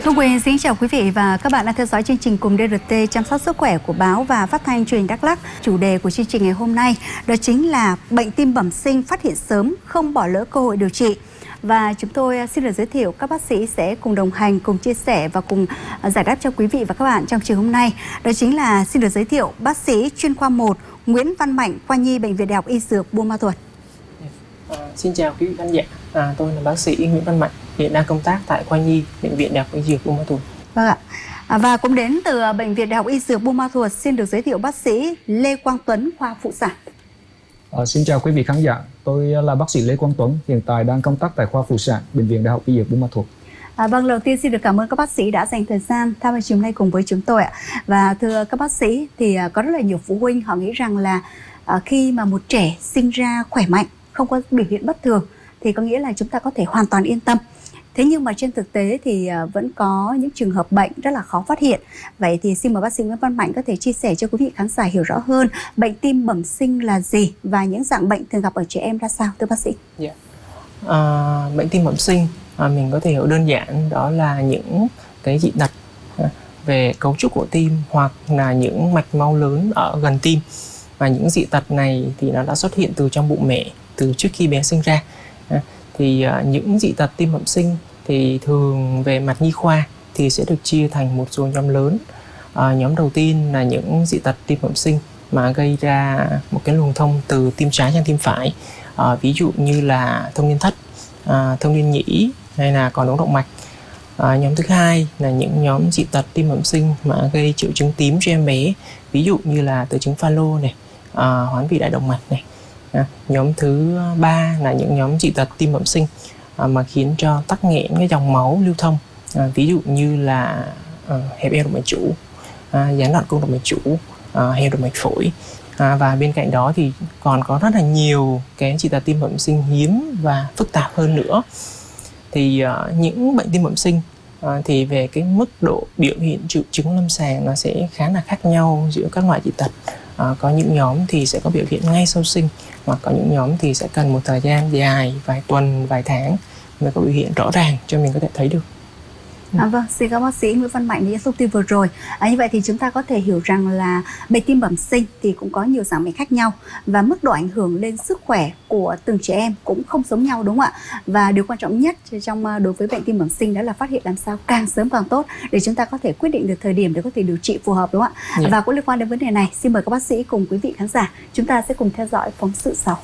Thu Quỳnh xin chào quý vị và các bạn đang theo dõi chương trình Cùng DRT chăm sóc sức khỏe của báo và phát thanh truyền hình Đắk Lắk. Chủ đề của chương trình ngày hôm nay đó chính là bệnh tim bẩm sinh phát hiện sớm, không bỏ lỡ cơ hội điều trị. Và chúng tôi xin được giới thiệu các bác sĩ sẽ cùng đồng hành, cùng chia sẻ và cùng giải đáp cho quý vị và các bạn trong chiều hôm nay. Đó chính là xin được giới thiệu bác sĩ chuyên khoa 1 Nguyễn Văn Mạnh, khoa nhi Bệnh viện Đại học Y Dược Buôn Ma Thuột. Xin chào quý vị khán giả, tôi là bác sĩ Nguyễn Văn Mạnh, hiện đang công tác tại khoa nhi Bệnh viện Đại học Y Dược Buôn Ma Thuột. Vâng ạ. Và cũng đến từ Bệnh viện Đại học Y Dược Buôn Ma Thuột, xin được giới thiệu bác sĩ Lê Quang Tuấn, khoa phụ sản. Xin chào quý vị khán giả, tôi là bác sĩ Lê Quang Tuấn, hiện tại đang công tác tại khoa phụ sản Bệnh viện Đại học Y Dược Buôn Ma Thuột. Vâng, đầu tiên xin được cảm ơn các bác sĩ đã dành thời gian tham gia chiều nay cùng với chúng tôi ạ. Và thưa các bác sĩ, thì có rất là nhiều phụ huynh họ nghĩ rằng là khi mà một trẻ sinh ra khỏe mạnh, không có biểu hiện bất thường thì có nghĩa là chúng ta có thể hoàn toàn yên tâm. Thế nhưng mà trên thực tế thì vẫn có những trường hợp bệnh rất là khó phát hiện. Vậy thì xin mời bác sĩ Nguyễn Văn Mạnh có thể chia sẻ cho quý vị khán giả hiểu rõ hơn bệnh tim bẩm sinh là gì và những dạng bệnh thường gặp ở trẻ em ra sao, thưa bác sĩ? Bệnh tim bẩm sinh mình có thể hiểu đơn giản đó là những cái dị tật về cấu trúc của tim hoặc là những mạch máu lớn ở gần tim. Và những dị tật này thì nó đã xuất hiện từ trong bụng mẹ, từ trước khi bé sinh ra. Thì những dị tật tim bẩm sinh thì thường về mặt nhi khoa thì sẽ được chia thành một số nhóm lớn. Nhóm đầu tiên là những dị tật tim bẩm sinh mà gây ra một cái luồng thông từ tim trái sang tim phải, ví dụ như là thông liên thất, thông liên nhĩ hay là còn ống động mạch. Nhóm thứ hai là những nhóm dị tật tim bẩm sinh mà gây triệu chứng tím cho em bé, ví dụ như là từ chứng Fallot này, hoán vị đại động mạch này. Nhóm thứ ba là những nhóm dị tật tim bẩm sinh mà khiến cho tắc nghẽn cái dòng máu lưu thông, ví dụ như là hẹp eo động mạch chủ, gián đoạn cung động mạch chủ, hẹp động mạch phổi. Và bên cạnh đó thì còn có rất là nhiều cái dị tật tim bẩm sinh hiếm và phức tạp hơn nữa. Thì những bệnh tim bẩm sinh thì về cái mức độ biểu hiện triệu chứng lâm sàng nó sẽ khá là khác nhau giữa các loại dị tật. Có những nhóm thì sẽ có biểu hiện ngay sau sinh, hoặc có những nhóm thì sẽ cần một thời gian dài, vài tuần, vài tháng mới có biểu hiện rõ ràng cho mình có thể thấy được. Vâng, xin các bác sĩ Nguyễn Văn Mạnh những thông tin vừa rồi. Như vậy thì chúng ta có thể hiểu rằng là bệnh tim bẩm sinh thì cũng có nhiều dạng bệnh khác nhau và mức độ ảnh hưởng lên sức khỏe của từng trẻ em cũng không giống nhau, đúng không ạ? Và điều quan trọng nhất đối với bệnh tim bẩm sinh đó là phát hiện làm sao càng sớm càng tốt để chúng ta có thể quyết định được thời điểm để có thể điều trị phù hợp, đúng không ạ? Và cũng liên quan đến vấn đề này, xin mời các bác sĩ cùng quý vị khán giả chúng ta sẽ cùng theo dõi phóng sự sau.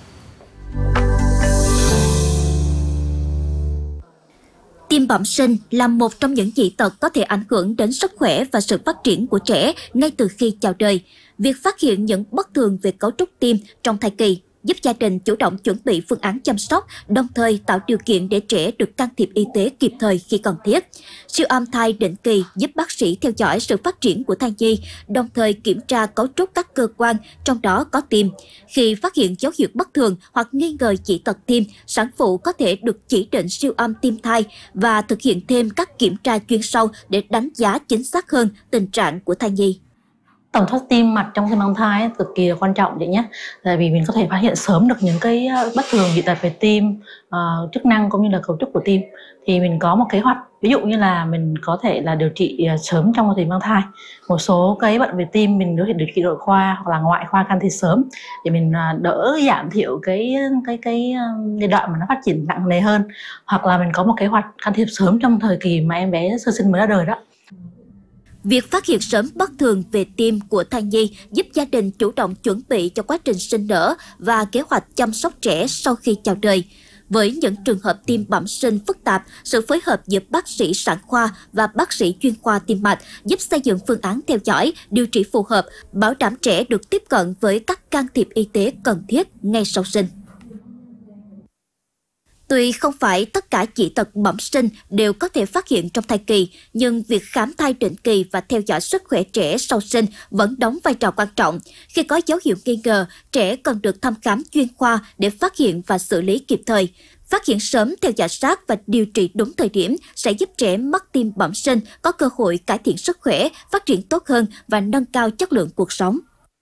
Tim bẩm sinh là một trong những dị tật có thể ảnh hưởng đến sức khỏe và sự phát triển của trẻ ngay từ khi chào đời. Việc phát hiện những bất thường về cấu trúc tim trong thai kỳ giúp gia đình chủ động chuẩn bị phương án chăm sóc, đồng thời tạo điều kiện để trẻ được can thiệp y tế kịp thời khi cần thiết. Siêu âm thai định kỳ giúp bác sĩ theo dõi sự phát triển của thai nhi, đồng thời kiểm tra cấu trúc các cơ quan, trong đó có tim. Khi phát hiện dấu hiệu bất thường hoặc nghi ngờ dị tật tim, sản phụ có thể được chỉ định siêu âm tim thai và thực hiện thêm các kiểm tra chuyên sâu để đánh giá chính xác hơn tình trạng của thai nhi. Tầm soát tim mạch trong khi mang thai cực kỳ là quan trọng vậy nhé, tại vì mình có thể phát hiện sớm được những cái bất thường dị tật về tim, chức năng cũng như là cấu trúc của tim. Thì mình có một kế hoạch, ví dụ như là mình có thể là điều trị sớm trong quá trình mang thai. Một số cái bệnh về tim mình có thể điều trị nội khoa hoặc là ngoại khoa can thiệp sớm để mình đỡ giảm thiểu cái giai đoạn mà nó phát triển nặng nề hơn, hoặc là mình có một kế hoạch can thiệp sớm trong thời kỳ mà em bé sơ sinh mới ra đời đó. Việc phát hiện sớm bất thường về tim của thai nhi giúp gia đình chủ động chuẩn bị cho quá trình sinh nở và kế hoạch chăm sóc trẻ sau khi chào đời. Với những trường hợp tim bẩm sinh phức tạp, sự phối hợp giữa bác sĩ sản khoa và bác sĩ chuyên khoa tim mạch giúp xây dựng phương án theo dõi, điều trị phù hợp, bảo đảm trẻ được tiếp cận với các can thiệp y tế cần thiết ngay sau sinh. Tuy không phải tất cả dị tật bẩm sinh đều có thể phát hiện trong thai kỳ, nhưng việc khám thai định kỳ và theo dõi sức khỏe trẻ sau sinh vẫn đóng vai trò quan trọng. Khi có dấu hiệu nghi ngờ, trẻ cần được thăm khám chuyên khoa để phát hiện và xử lý kịp thời. Phát hiện sớm, theo dõi sát và điều trị đúng thời điểm sẽ giúp trẻ mắc tim bẩm sinh có cơ hội cải thiện sức khỏe, phát triển tốt hơn và nâng cao chất lượng cuộc sống.